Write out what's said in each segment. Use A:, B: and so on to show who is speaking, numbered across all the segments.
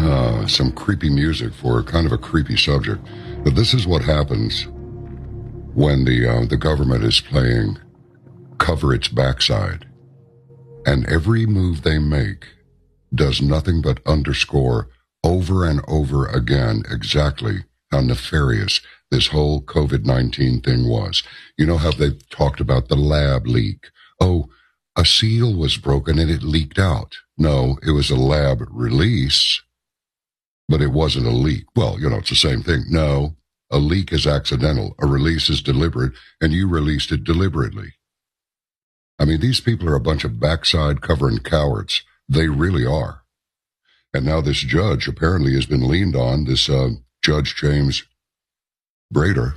A: some creepy music for kind of a creepy subject. But this is what happens when the government is playing cover its backside. And every move they make does nothing but underscore over and over again exactly how nefarious this whole COVID-19 thing was. You know how they talked about the lab leak? Oh, a seal was broken and it leaked out. No, it was a lab release, but it wasn't a leak. Well, it's the same thing. No, a leak is accidental. A release is deliberate, and you released it deliberately. I mean, these people are a bunch of backside covering cowards. They really are. And now this judge apparently has been leaned on, this Judge James Brader.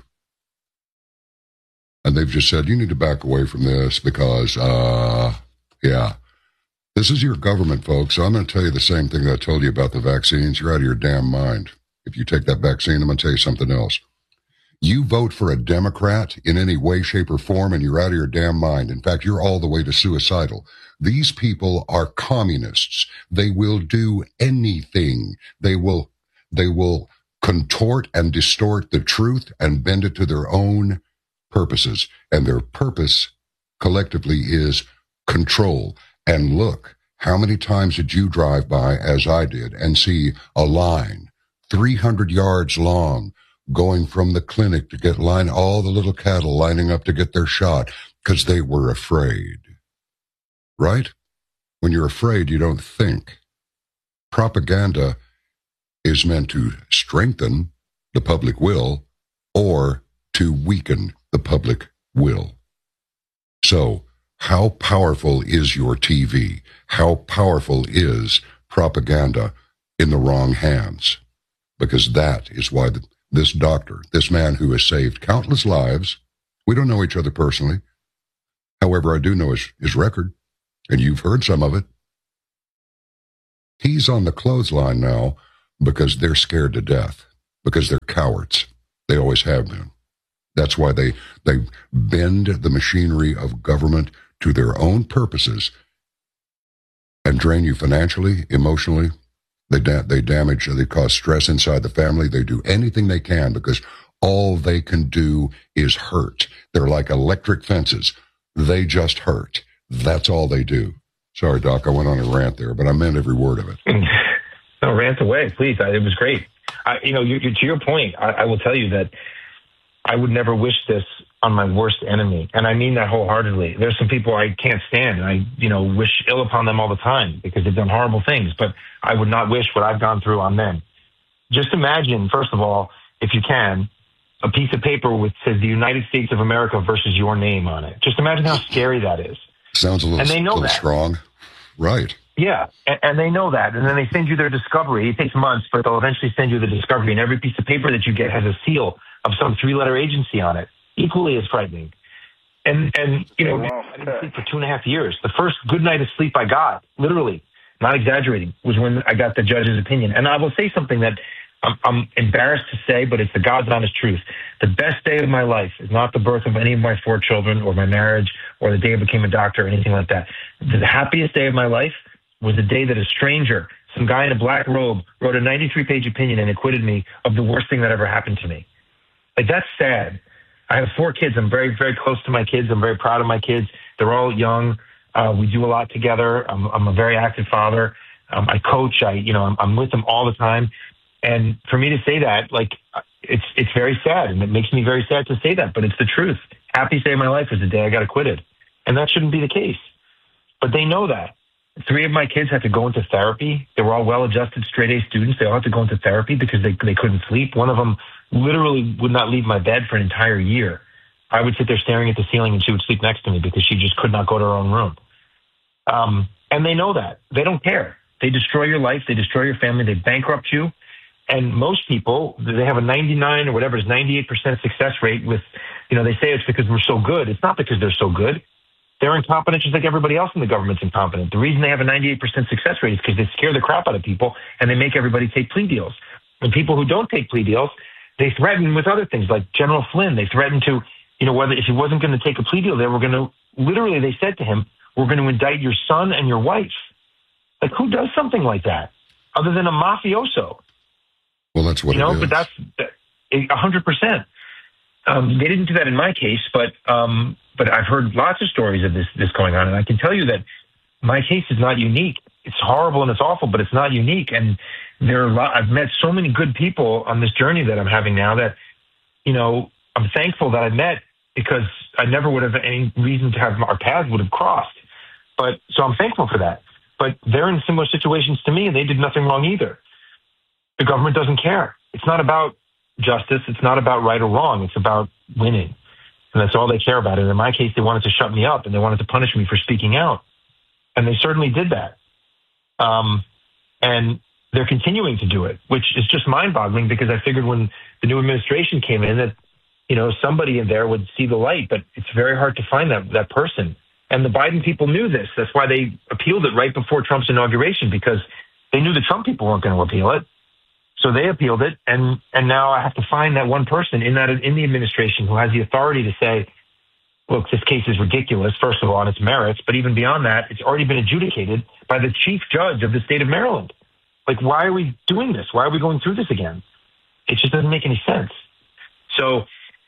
A: And they've just said, you need to back away from this because, this is your government, folks. So I'm going to tell you the same thing that I told you about the vaccines. You're out of your damn mind. If you take that vaccine, I'm going to tell you something else. You vote for a Democrat in any way, shape, or form, and you're out of your damn mind. In fact, you're all the way to suicidal. These people are communists. They will do anything. They will contort and distort the truth and bend it to their own purposes. And their purpose collectively is control. And look, how many times did you drive by, as I did, and see a line 300 yards long going from the clinic to get all the little cattle lining up to get their shot because they were afraid? Right? When you're afraid, you don't think. Propaganda is meant to strengthen the public will or to weaken the public will. So, how powerful is your TV? How powerful is propaganda in the wrong hands? Because that is why this doctor, this man who has saved countless lives, we don't know each other personally. However, I do know his record, and you've heard some of it. He's on the clothesline now because they're scared to death, because they're cowards. They always have been. That's why they bend the machinery of government to their own purposes and drain you financially, emotionally. They damage, they cause stress inside the family. They do anything they can because all they can do is hurt. They're like electric fences. They just hurt. That's all they do. Sorry, Doc, I went on a rant there, but I meant every word of it.
B: No, rant away, please. It was great. To your point, I will tell you that I would never wish this on my worst enemy. And I mean that wholeheartedly. There's some people I can't stand, and I, wish ill upon them all the time because they've done horrible things, but I would not wish what I've gone through on them. Just imagine, first of all, if you can, a piece of paper which says the United States of America versus your name on it. Just imagine how scary that is.
A: Sounds a little strong. Right.
B: Yeah, and they know that. And then they send you their discovery. It takes months, but they'll eventually send you the discovery. And every piece of paper that you get has a seal of some 3-letter agency on it. Equally as frightening. And I didn't sleep for 2.5 years. The first good night of sleep I got, literally, not exaggerating, was when I got the judge's opinion. And I will say something that I'm embarrassed to say, but it's the God's honest truth. The best day of my life is not the birth of any of my 4 children or my marriage or the day I became a doctor or anything like that. The happiest day of my life was the day that a stranger, some guy in a black robe, wrote a 93-page opinion and acquitted me of the worst thing that ever happened to me. Like, that's sad. I have 4 kids. I'm very, very close to my kids. I'm very proud of my kids. They're all young. We do a lot together. I'm a very active father. I coach. I'm with them all the time. And for me to say that, like, it's very sad, and it makes me very sad to say that, but it's the truth. Happiest day of my life was the day I got acquitted, and that shouldn't be the case. But they know that. 3 of my kids had to go into therapy. They were all well-adjusted, straight-A students. They all had to go into therapy because they couldn't sleep. One of them literally would not leave my bed for an entire year. I would sit there staring at the ceiling, and she would sleep next to me because she just could not go to her own room. And they know that. They don't care. They destroy your life. They destroy your family. They bankrupt you. And most people, they have a 99 or whatever, it's 98% success rate with, they say it's because we're so good. It's not because they're so good. They're incompetent just like everybody else in the government's incompetent. The reason they have a 98% success rate is because they scare the crap out of people and they make everybody take plea deals. And people who don't take plea deals, they threaten with other things like General Flynn. They threatened to, whether if he wasn't going to take a plea deal, they were going to, literally they said to him, we're going to indict your son and your wife. Like, who does something like that? other than a mafioso.
A: Well, that's what it is.
B: But that's 100%. They didn't do that in my case, but I've heard lots of stories of this going on, and I can tell you that my case is not unique. It's horrible and it's awful, but it's not unique. And I've met so many good people on this journey that I'm having now that, I'm thankful that I met, because I never would have any reason to have our paths would have crossed. So I'm thankful for that. But they're in similar situations to me, and they did nothing wrong either. The government doesn't care. It's not about justice. It's not about right or wrong. It's about winning. And that's all they care about. And in my case, they wanted to shut me up, and they wanted to punish me for speaking out. And they certainly did that. And they're continuing to do it, which is just mind-boggling, because I figured when the new administration came in that, somebody in there would see the light, but it's very hard to find that person. And the Biden people knew this. That's why they appealed it right before Trump's inauguration, because they knew the Trump people weren't going to appeal it. So they appealed it. And now I have to find that one person in the administration who has the authority to say, look, this case is ridiculous, first of all, on its merits. But even beyond that, it's already been adjudicated by the chief judge of the state of Maryland. Like, why are we doing this? Why are we going through this again? It just doesn't make any sense. So,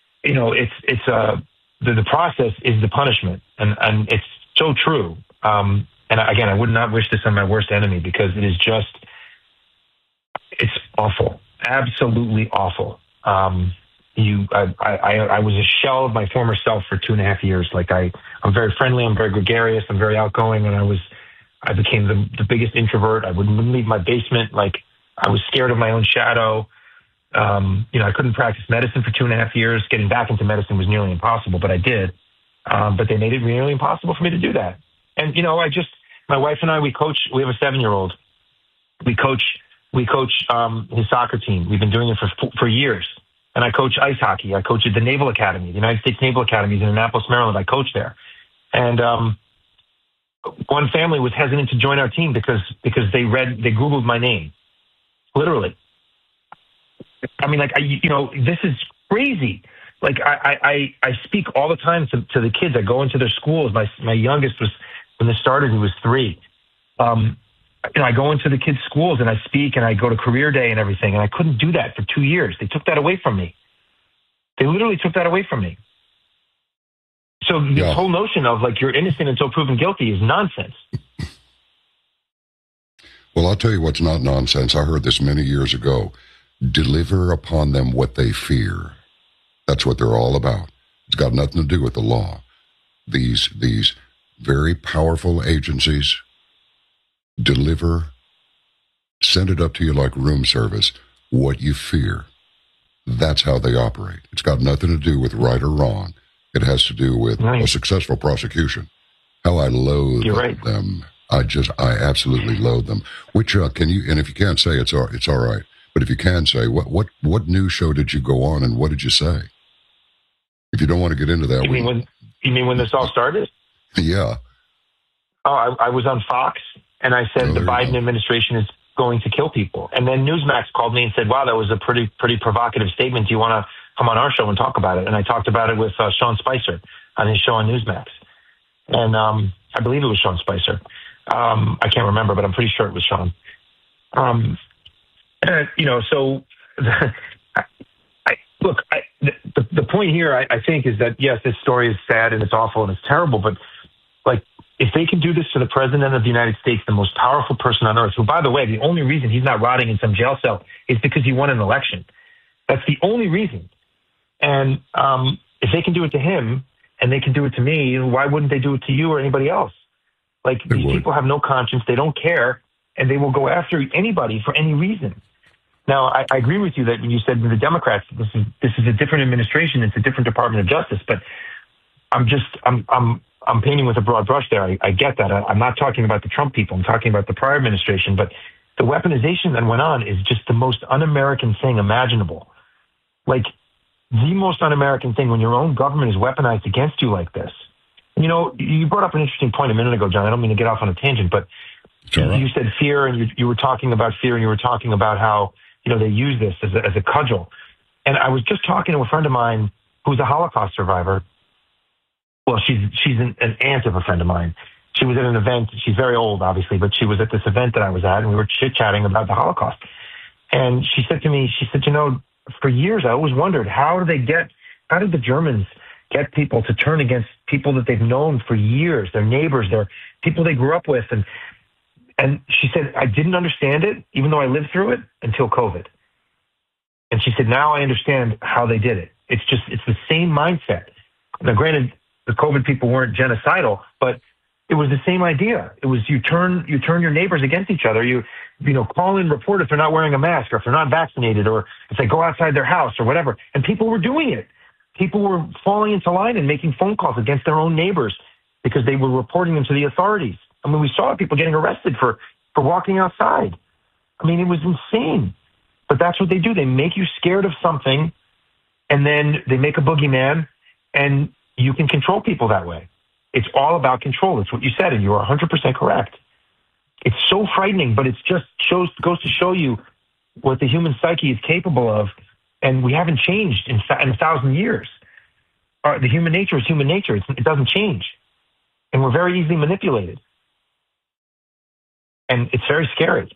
B: the process is the punishment, and it's so true. And again, I would not wish this on my worst enemy, because it is it's awful, absolutely awful. I was a shell of my former self for 2.5 years. Like I'm very friendly, I'm very gregarious, I'm very outgoing, and I became the biggest introvert. I wouldn't leave my basement. Like, I was scared of my own shadow. I couldn't practice medicine for 2.5 years. Getting back into medicine was nearly impossible, but I did. But they made it nearly impossible for me to do that. And, my wife and I, we have a 7-year-old. We coach his soccer team. We've been doing it for years. And I coach ice hockey. I coach at the Naval Academy, the United States Naval Academy in Annapolis, Maryland. I coach there. And, one family was hesitant to join our team because they Googled my name. Literally. I mean, this is crazy. Like, I speak all the time to the kids. I go into their schools. My youngest was, when this started, he was 3. I go into the kids' schools and I speak, and I go to career day and everything. And I couldn't do that for 2 years. They took that away from me. They literally took that away from me. So this whole notion of you're innocent until proven guilty is nonsense.
A: Well, I'll tell you what's not nonsense. I heard this many years ago. Deliver upon them what they fear. That's what they're all about. It's got nothing to do with the law. These very powerful agencies send it up to you like room service, what you fear. That's how they operate. It's got nothing to do with right or wrong. It has to do with a successful prosecution. How I loathe them. I absolutely loathe them. Which, can you, and if you can't say it's all right, but if you can say, what news show did you go on and what did you say? If you don't want to get into that.
B: You mean when this all started?
A: Yeah.
B: Oh, I was on Fox, and I said the Biden administration is going to kill people. And then Newsmax called me and said, wow, that was a pretty provocative statement. Do you want to come on our show and talk about it? And I talked about it with Sean Spicer on his show on Newsmax. And I believe it was Sean Spicer. I can't remember, but I'm pretty sure it was Sean. So the point here, I think, is that, yes, this story is sad and it's awful and it's terrible, but if they can do this to the president of the United States, the most powerful person on earth, who, by the way, the only reason he's not rotting in some jail cell is because he won an election. That's the only reason. And if they can do it to him and they can do it to me, why wouldn't they do it to you or anybody else? These people have no conscience. They don't care, and they will go after anybody for any reason. Now, I agree with you that when you said with the Democrats, this is a different administration. It's a different Department of Justice. But I'm painting with a broad brush there. I get that. I'm not talking about the Trump people. I'm talking about the prior administration. But the weaponization that went on is just the most un-American thing imaginable. The most un-American thing when your own government is weaponized against you like this. And, you brought up an interesting point a minute ago, John. I don't mean to get off on a tangent, but you said fear, and you were talking about fear, and you were talking about how, they use this as a cudgel. And I was just talking to a friend of mine who's a Holocaust survivor. Well, she's an aunt of a friend of mine. she was at an event. She's very old, obviously, but she was at this event that I was at, and we were chit-chatting about the Holocaust. And she said to me, for years, I always wondered, how did the Germans get people to turn against people that they've known for years, their neighbors, their people they grew up with? And she said, I didn't understand it, even though I lived through it, until COVID. And she said, now I understand how they did it. It's the same mindset. Now, granted, the COVID people weren't genocidal, but it was the same idea. It was you turn your neighbors against each other. You call in, report if they're not wearing a mask or if they're not vaccinated or if they go outside their house or whatever. And people were doing it. People were falling into line and making phone calls against their own neighbors because they were reporting them to the authorities. I mean, we saw people getting arrested for walking outside. I mean, it was insane. But that's what they do. They make you scared of something, and then they make a boogeyman, and you can control people that way. It's all about control. It's what you said, and you are 100% correct. It's so frightening, but it just goes to show you what the human psyche is capable of, and we haven't changed in 1,000 years. The human nature is human nature. It doesn't change, and we're very easily manipulated, and it's very scary.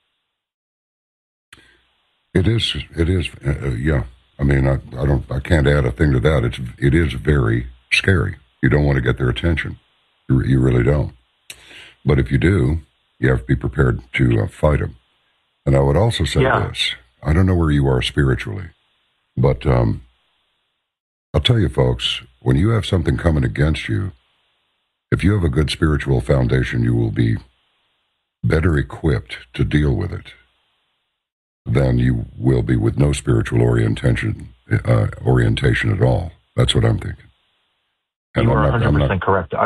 A: It is. Yeah. I mean, I can't add a thing to that. It is very scary. You don't want to get their attention. You really don't. But if you do, you have to be prepared to fight them. And I would also say this. I don't know where you are spiritually, but I'll tell you, folks, when you have something coming against you, if you have a good spiritual foundation, you will be better equipped to deal with it than you will be with no spiritual orientation at all. That's what I'm thinking. And
B: you are 100% correct.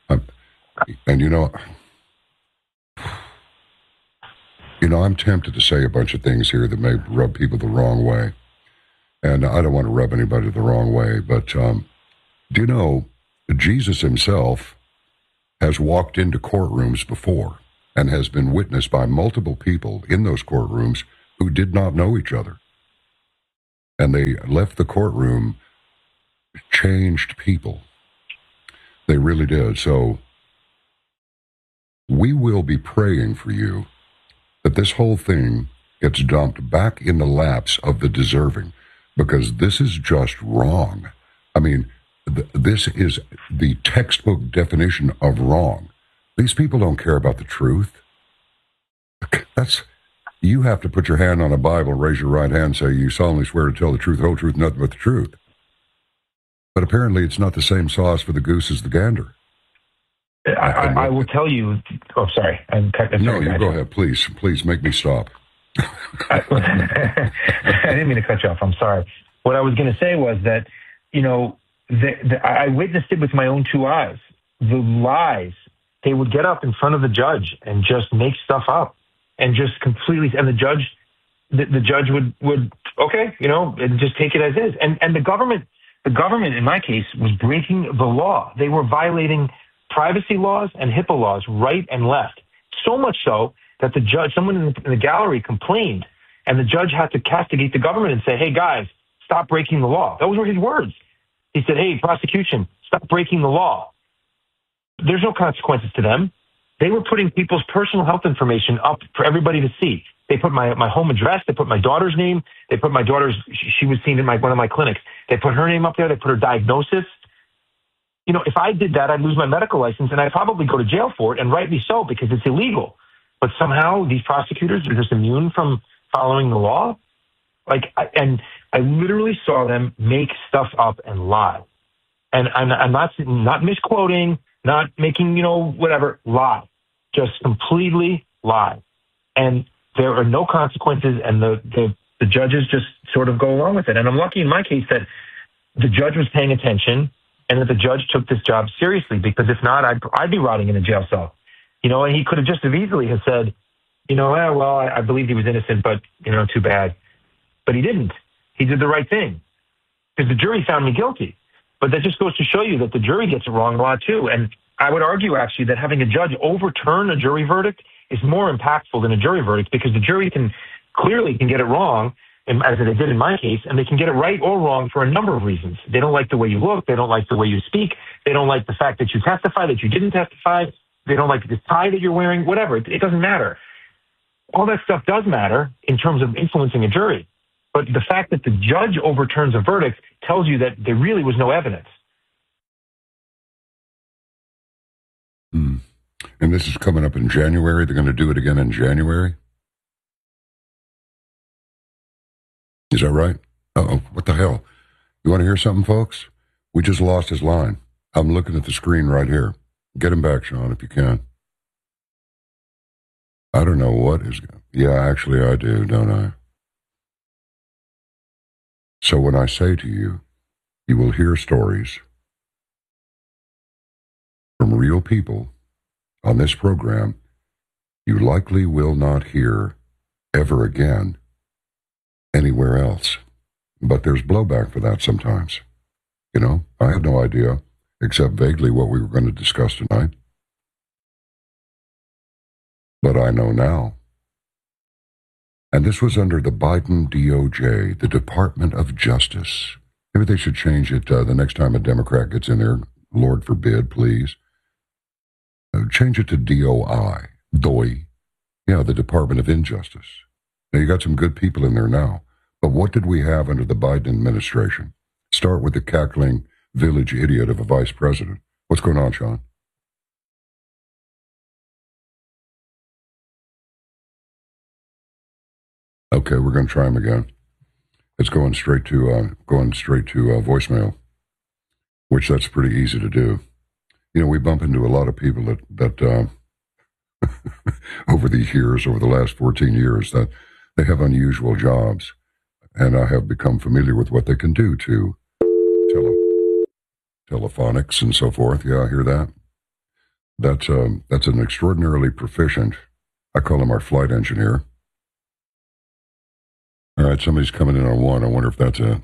A: I'm tempted to say a bunch of things here that may rub people the wrong way. And I don't want to rub anybody the wrong way, but do you know Jesus himself has walked into courtrooms before and has been witnessed by multiple people in those courtrooms who did not know each other. And they left the courtroom changed people. They really did. So we will be praying for you that this whole thing gets dumped back in the laps of the deserving, because this is just wrong. I mean, this is the textbook definition of wrong. These people don't care about the truth. You have to put your hand on a Bible, raise your right hand, say, you solemnly swear to tell the truth, whole truth, nothing but the truth. But apparently it's not the same sauce for the goose as the gander.
B: I will tell you. Oh, sorry.
A: No, you go ahead. Please make me stop.
B: I didn't mean to cut you off. I'm sorry. What I was going to say was that, I witnessed it with my own two eyes. The lies, they would get up in front of the judge and just make stuff up and just completely, and the judge would okay, and just take it as is. And the government in my case was breaking the law. They were violating privacy laws and HIPAA laws right and left. So much so that someone in the gallery complained, and the judge had to castigate the government and say, hey guys, stop breaking the law. Those were his words. He said, hey, prosecution, stop breaking the law. There's no consequences to them. They were putting people's personal health information up for everybody to see. They put my home address. They put my daughter's name. They put my daughter's, she was seen in one of my clinics. They put her name up there. They put her diagnosis. If I did that, I'd lose my medical license, and I'd probably go to jail for it, and rightly so, because it's illegal. But somehow these prosecutors are just immune from following the law. And I literally saw them make stuff up and lie. And I'm not misquoting, not making, whatever, lie. Just completely lie. And there are no consequences, and the judges just sort of go along with it. And I'm lucky in my case that the judge was paying attention and that the judge took this job seriously, because if not, I'd be rotting in a jail cell. And he could have just as easily have said, I believed he was innocent, but, too bad. But he didn't. He did the right thing, because the jury found me guilty. But that just goes to show you that the jury gets it wrong a lot too. And I would argue actually that having a judge overturn a jury verdict is more impactful than a jury verdict, because the jury can get it wrong, as they did in my case, and they can get it right or wrong for a number of reasons. They don't like the way you look. They don't like the way you speak. They don't like the fact that you testify, that you didn't testify. they don't like the tie that you're wearing, whatever. It doesn't matter. All that stuff does matter in terms of influencing a jury. But the fact that the judge overturns a verdict tells you that there really was no evidence.
A: And this is coming up in January. They're going to do it again in January. Is that right? Uh-oh, what the hell? You want to hear something, folks? We just lost his line. I'm looking at the screen right here. Get him back, Sean, if you can. I don't know what is... Yeah, actually I do, don't I? So when I say to you, you will hear stories from real people on this program you likely will not hear ever again anywhere else. But there's blowback for that sometimes. You know, I had no idea, except vaguely what we were going to discuss tonight. But I know now. And this was under the Biden DOJ, the Department of Justice. Maybe they should change it the next time a Democrat gets in there. Lord forbid, please. Change it to DOI. DOI. Yeah, the Department of Injustice. Now, you got some good people in there now. But what did we have under the Biden administration? Start with the cackling village idiot of a vice president. What's going on, Sean? Okay, we're going to try him again. It's going straight to voicemail, which that's pretty easy to do. You know, we bump into a lot of people that over these years, over the last 14 years, that they have unusual jobs, and I have become familiar with what they can do to telephonics and so forth. Yeah, I hear that. That's an extraordinarily proficient. I call him our flight engineer. All right, somebody's coming in on one. I wonder if that's it.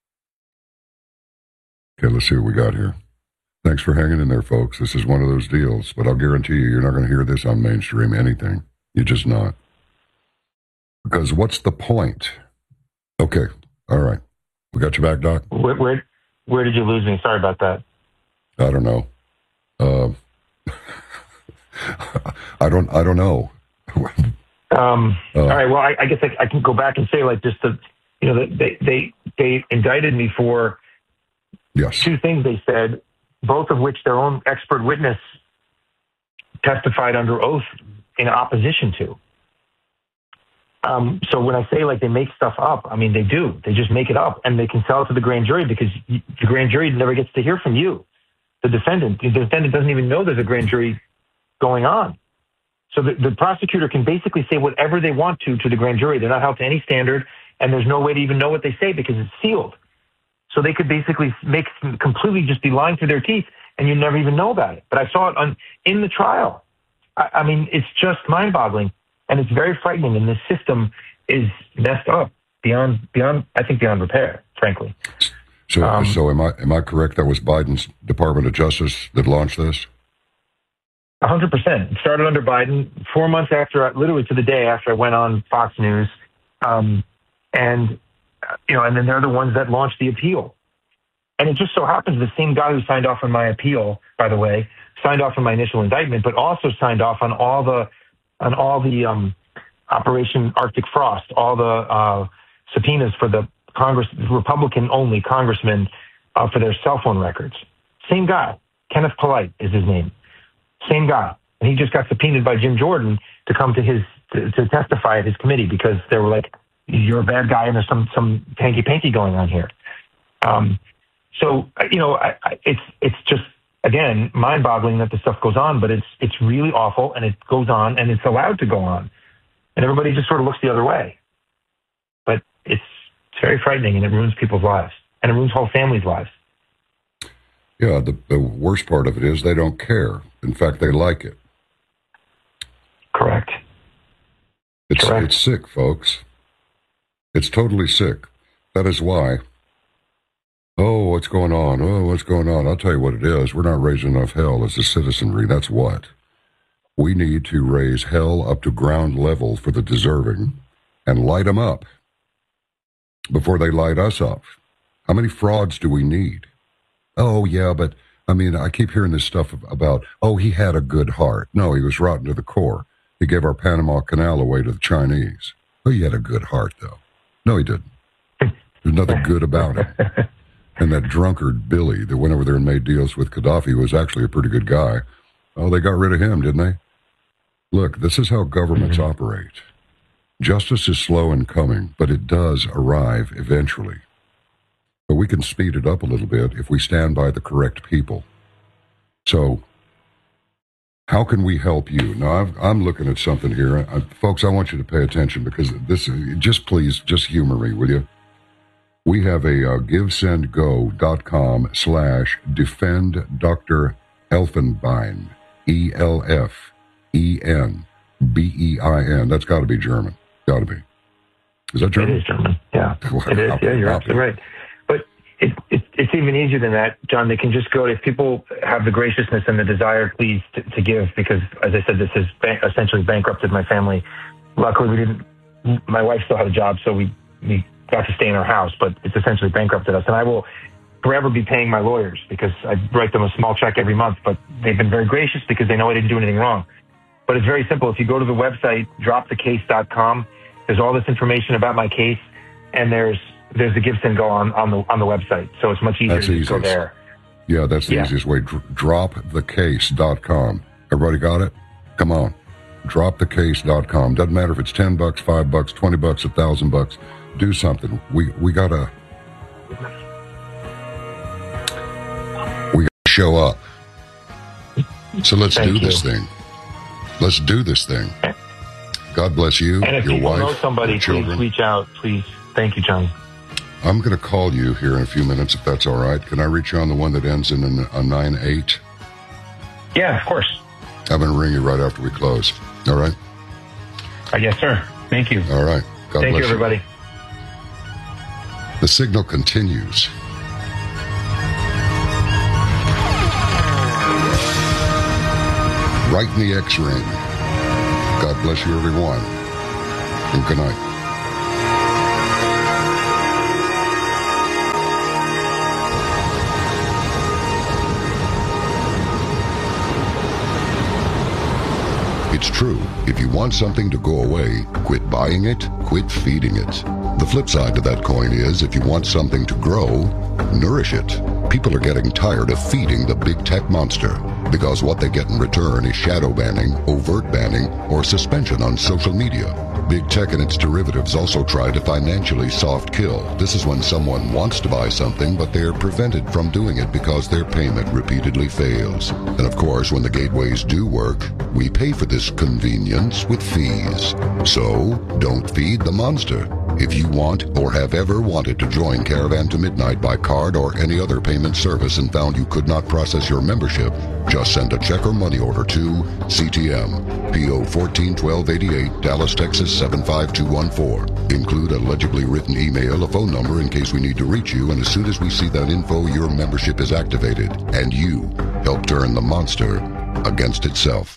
A: Okay, let's see what we got here. Thanks for hanging in there, folks. This is one of those deals, but I'll guarantee you're not going to hear this on mainstream anything. You're just not. Because what's the point? Okay, all right. We got you back, Doc?
B: Where did you lose me? Sorry about that.
A: I don't know. I don't know.
B: All right. Well, I guess I can go back and say, like, just they indicted me for two things they said, both of which their own expert witness testified under oath in opposition to. So when I say, like, they make stuff up, I mean, they do. They just make it up, and they can sell it to the grand jury because the grand jury never gets to hear from you, the defendant. The defendant doesn't even know there's a grand jury going on. So the prosecutor can basically say whatever they want to the grand jury. They're not held to any standard, and there's no way to even know what they say because it's sealed. So they could basically completely just be lying through their teeth, and you never even know about it. But I saw it in the trial. I mean, it's just mind-boggling, and it's very frightening. And this system is messed up beyond repair, frankly.
A: So am I correct? That was Biden's Department of Justice that launched this?
B: 100%. It started under Biden 4 months after, literally to the day after I went on Fox News. And then they're the ones that launched the appeal. And it just so happens the same guy who signed off on my appeal, by the way, signed off on my initial indictment, but also signed off on all the Operation Arctic Frost, all the subpoenas for the Republican-only congressmen for their cell phone records. Same guy. Kenneth Polite is his name. Same guy. And he just got subpoenaed by Jim Jordan to come to testify at his committee because they were like, you're a bad guy and there's some hanky-panky going on here. It's just, again, mind-boggling that this stuff goes on, but it's really awful, and it goes on, and it's allowed to go on. And everybody just sort of looks the other way. But it's very frightening, and it ruins people's lives, and it ruins whole families' lives.
A: Yeah, the worst part of it is they don't care. In fact, they like it.
B: Correct.
A: It's sick, folks. It's totally sick. That is why. Oh, what's going on? Oh, what's going on? I'll tell you what it is. We're not raising enough hell as a citizenry. That's what. We need to raise hell up to ground level for the deserving and light them up before they light us up. How many frauds do we need? Oh, yeah, but I mean, I keep hearing this stuff about, oh, he had a good heart. No, he was rotten to the core. He gave our Panama Canal away to the Chinese. Oh, he had a good heart, though. No, he didn't. There's nothing good about him. And that drunkard Billy that went over there and made deals with Gaddafi was actually a pretty good guy. Oh, they got rid of him, didn't they? Look, this is how governments operate. Justice is slow in coming, but it does arrive eventually. But we can speed it up a little bit if we stand by the correct people. So, how can we help you? Now, I'm looking at something here. Folks, I want you to pay attention because this, please humor me, will you? We have a givesendgo.com/defend Dr. Elfenbein, ELFENBEIN. That's got to be German. Got to be. Is that German?
B: It is German. Yeah, it is. Yeah, you're absolutely right. But it's even easier than that, John. They can just go, if people have the graciousness and the desire, please, to give, because, as I said, this has essentially bankrupted my family. Luckily, my wife still had a job, so we got to stay in our house, but it's essentially bankrupted us. And I will forever be paying my lawyers because I write them a small check every month, but they've been very gracious because they know I didn't do anything wrong. But it's very simple. If you go to the website, dropthecase.com, there's all this information about my case, and there's the Give Send Go on the website. So it's much easier to go there.
A: Yeah, that's the easiest way. Dropthecase.com. Everybody got it? Come on. Dropthecase.com. Doesn't matter if it's $10, $5, $20, $1,000. Do something. We gotta show up. So let's do this thing. Let's do this thing. God bless you,
B: and if
A: your
B: people
A: wife,
B: know somebody,
A: your children.
B: Please reach out. Please. Thank you, John.
A: I'm going to call you here in a few minutes if that's all right. Can I reach you on the one that ends in a 98?
B: Yeah, of course.
A: I'm going to ring you right after we close. All right?
B: Yes, sir. Thank you.
A: All right. God bless
B: you, everybody.
A: The signal continues. Right in the X-ring. God bless you, everyone. And good night. It's true. If you want something to go away, quit buying it, quit feeding it. The flip side to that coin is, if you want something to grow, nourish it. People are getting tired of feeding the big tech monster because what they get in return is shadow banning, overt banning, or suspension on social media. Big tech and its derivatives also try to financially soft kill. This is when someone wants to buy something, but they're prevented from doing it because their payment repeatedly fails. And of course, when the gateways do work, we pay for this convenience with fees. So, don't feed the monster. If you want or have ever wanted to join Caravan to Midnight by card or any other payment service and found you could not process your membership, just send a check or money order to CTM, P.O. 141288, Dallas, Texas 75214. Include a legibly written email, a phone number in case we need to reach you, and as soon as we see that info, your membership is activated, and you help turn the monster against itself.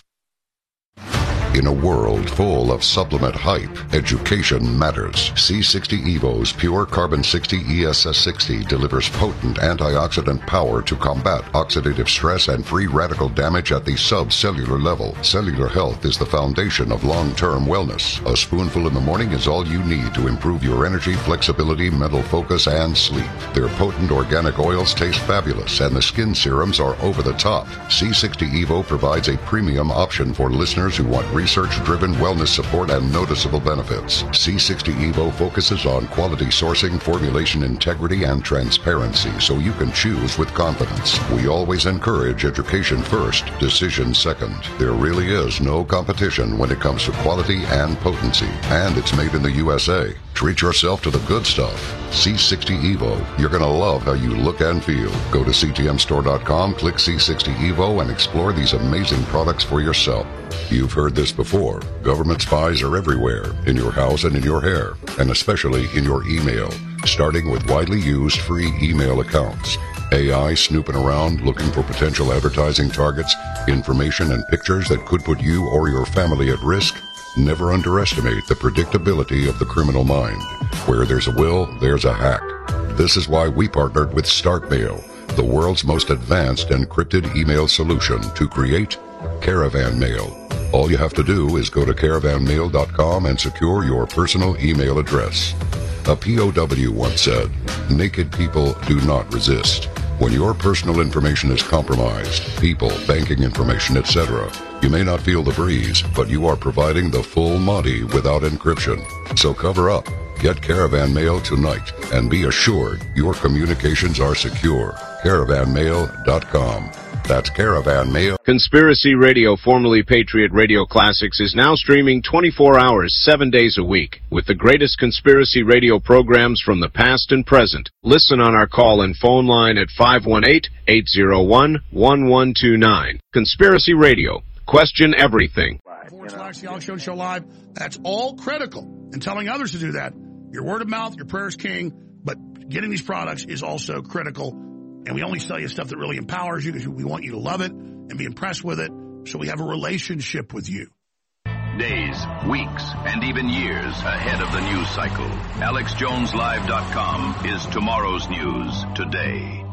A: In a world full of supplement hype, education matters. C60 Evo's Pure Carbon 60 ESS60 delivers potent antioxidant power to combat oxidative stress and free radical damage at the subcellular level. Cellular health is the foundation of long-term wellness. A spoonful in the morning is all you need to improve your energy, flexibility, mental focus, and sleep. Their potent organic oils taste fabulous, and the skin serums are over the top. C60 Evo provides a premium option for listeners who want research-driven wellness support and noticeable benefits. C60 Evo focuses on quality sourcing, formulation integrity, and transparency, so you can choose with confidence. We always encourage education first, decision second. There really is no competition when it comes to quality and potency, and it's made in the USA. Treat yourself to the good stuff. C60 Evo. You're going to love how you look and feel. Go to ctmstore.com, click C60 Evo, and explore these amazing products for yourself. You've heard this before. Government spies are everywhere, in your house and in your hair, and especially in your email, starting with widely used free email accounts. AI snooping around looking for potential advertising targets, information and pictures that could put you or your family at risk. Never underestimate the predictability of the criminal mind. Where there's a will, there's a hack. This is why we partnered with StartMail. the world's most advanced encrypted email solution to create Caravan Mail. All you have to do is go to caravanmail.com and secure your personal email address. A POW once said, "Naked people do not resist." When your personal information is compromised, people, banking information, etc., you may not feel the breeze, but you are providing the full Monty without encryption. So cover up. Get Caravan Mail tonight and be assured your communications are secure. Caravanmail.com. That's Caravan Mail.
C: Conspiracy Radio, formerly Patriot Radio Classics, is now streaming 24 hours, 7 days a week, with the greatest conspiracy radio programs from the past and present. Listen on our call and phone line at 518-801-1129. Conspiracy Radio. Question everything.
D: /The Alex Jones Show Live. That's all critical. And telling others to do that. Your word of mouth, your prayer is king, but getting these products is also critical. And we only sell you stuff that really empowers you because we want you to love it and be impressed with it. So we have a relationship with you.
E: Days, weeks, and even years ahead of the news cycle. AlexJonesLive.com is tomorrow's news today.